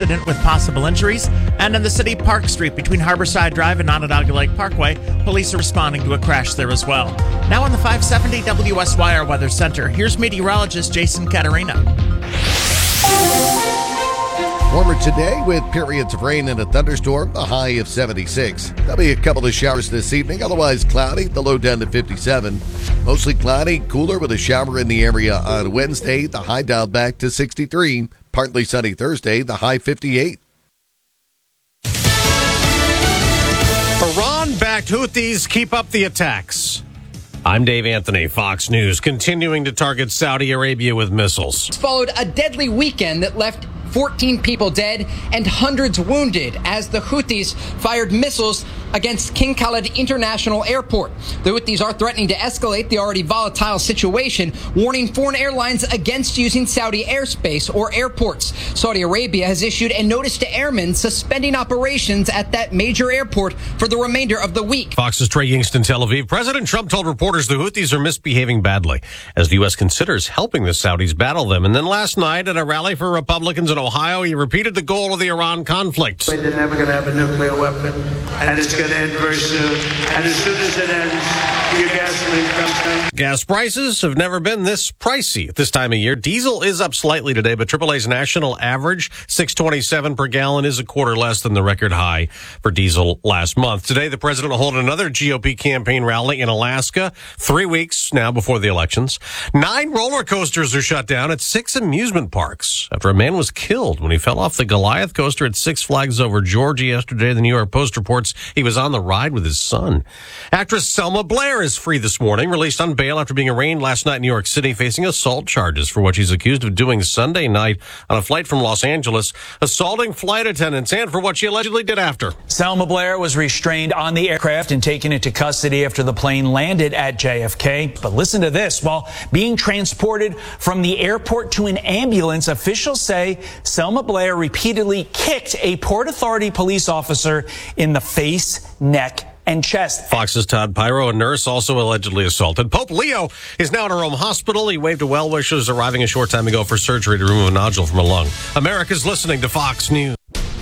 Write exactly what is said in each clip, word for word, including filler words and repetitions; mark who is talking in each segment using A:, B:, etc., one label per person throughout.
A: accident with possible injuries. And in the city, Park Street between Harborside Drive and Onondaga Lake Parkway, police are responding to a crash there as well. Now on the five seventy W S Y R Weather Center, here's meteorologist Jason Caterina.
B: Warmer today with periods of rain and a thunderstorm, a high of seventy-six. There'll be a couple of showers this evening, otherwise cloudy, the low down to fifty-seven. Mostly cloudy, cooler with a shower in the area on Wednesday, the high down back to sixty-three. Partly sunny Thursday, the high fifty-eight.
C: Iran-backed Houthis keep up the attacks. I'm Dave Anthony, Fox News, continuing to target Saudi Arabia with missiles.
D: It's followed a deadly weekend that left fourteen people dead and hundreds wounded as the Houthis fired missiles against King Khalid International Airport. The Houthis are threatening to escalate the already volatile situation, warning foreign airlines against using Saudi airspace or airports. Saudi Arabia has issued a notice to airmen suspending operations at that major airport for the remainder of the week.
C: Fox's Trey Yingst in Tel Aviv. President Trump told reporters the Houthis are misbehaving badly as the U S considers helping the Saudis battle them. And then last night at a rally for Republicans in Ohio, he repeated the goal of the Iran conflict.
E: They're never going to have a nuclear weapon, and it's going to end very soon. And as soon as it ends, your gasoline comes down.
C: Gas prices have never been this pricey at this time of year. Diesel is up slightly today, but triple A's national average, six twenty-seven per gallon, is a quarter less than the record high for diesel last month. Today, the president will hold another G O P campaign rally in Alaska, three weeks now before the elections. Nine roller coasters are shut down at six amusement parks after a man was killed when he fell off the Goliath coaster at Six Flags Over Georgia yesterday. The New York Post reports he was on the ride with his son. Actress Selma Blair is free this morning, released on bail after being arraigned last night in New York City, facing assault charges for what she's accused of doing Sunday night on a flight from Los Angeles, assaulting flight attendants, and for what she allegedly did after.
F: Selma Blair was restrained on the aircraft and taken into custody after the plane landed at J F K. But listen to this. While being transported from the airport to an ambulance, officials say Selma Blair repeatedly kicked a Port Authority police officer in the face, neck, and chest.
C: Fox's Todd Pyro, a nurse, also allegedly assaulted. Pope Leo is now in a Rome hospital. He waved to well-wishers arriving a short time ago for surgery to remove a nodule from a lung. America's listening to Fox News.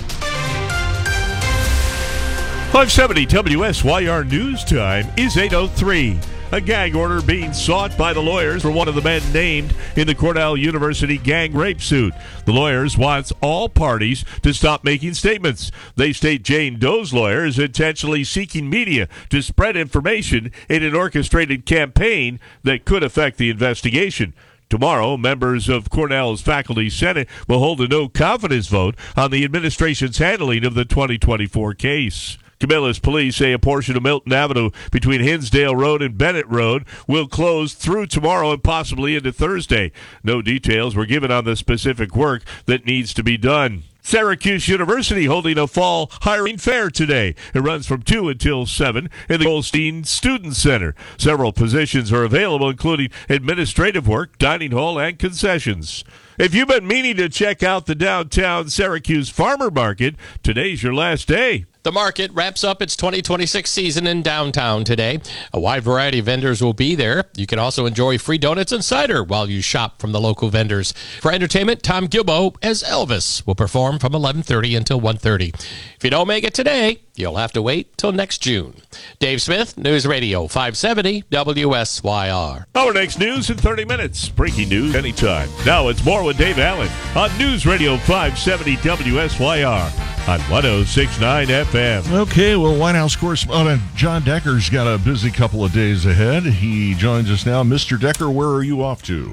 G: five seventy W S Y R News Time is eight oh three. A gag order being sought by the lawyers for one of the men named in the Cornell University gang rape suit. The lawyers want all parties to stop making statements. They state Jane Doe's lawyer is intentionally seeking media to spread information in an orchestrated campaign that could affect the investigation. Tomorrow, members of Cornell's Faculty Senate will hold a no-confidence vote on the administration's handling of the twenty twenty-four case. Camillus police say a portion of Milton Avenue between Hinsdale Road and Bennett Road will close through tomorrow and possibly into Thursday. No details were given on the specific work that needs to be done. Syracuse University holding a fall hiring fair today. It runs from two until seven in the Goldstein Student Center. Several positions are available, including administrative work, dining hall, and concessions. If you've been meaning to check out the downtown Syracuse Farmer Market, today's your last day.
H: The market wraps up its twenty twenty-six season in downtown today. A wide variety of vendors will be there. You can also enjoy free donuts and cider while you shop from the local vendors. For entertainment, Tom Gilbo as Elvis will perform from eleven thirty until one thirty. If you don't make it today, you'll have to wait till next June. Dave Smith, News Radio five seventy W S Y R.
G: Our next news in thirty minutes. Breaking news anytime. Now it's more with Dave Allen on News Radio five seventy W S Y R. On one oh six point nine F M.
I: Okay, well, White House correspondent John Decker's got a busy couple of days ahead. He joins us now. Mister Decker, where are you off to?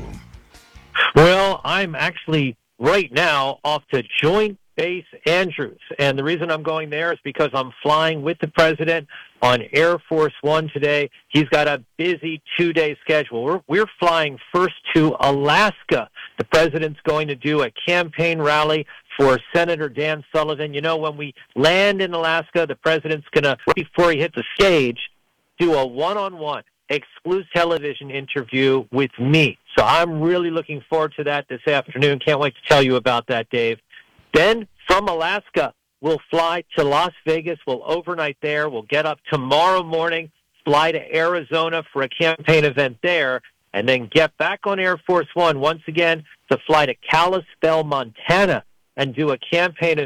J: Well, I'm actually right now off to Joint Base Andrews. And the reason I'm going there is because I'm flying with the president on Air Force One today. He's got a busy two-day schedule. We're, we're flying first to Alaska. The president's going to do a campaign rally for Senator Dan Sullivan. You know, when we land in Alaska, the president's going to, before he hits the stage, do a one-on-one exclusive television interview with me. So I'm really looking forward to that this afternoon. Can't wait to tell you about that, Dave. Then from Alaska, we'll fly to Las Vegas. We'll overnight there. We'll get up tomorrow morning, fly to Arizona for a campaign event there, and then get back on Air Force One once again to fly to Kalispell, Montana, and do a campaign